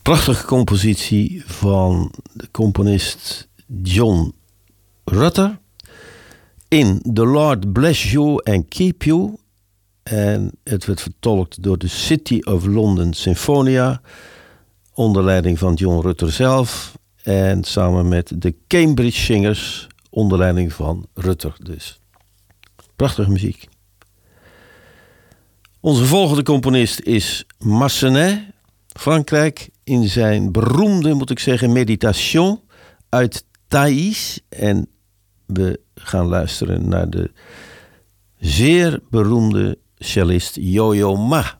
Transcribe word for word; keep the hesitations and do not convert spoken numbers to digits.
Prachtige compositie van de componist John Rutter. In The Lord Bless You and Keep You. En het werd vertolkt door de City of London Sinfonia. Onder leiding van John Rutter zelf. En samen met de Cambridge Singers. Onder leiding van Rutter dus. Prachtige muziek. Onze volgende componist is Massenet, Frankrijk. In zijn beroemde, moet ik zeggen, Méditation uit Thaïs. En we gaan luisteren naar de zeer beroemde cellist Yo-Yo Ma.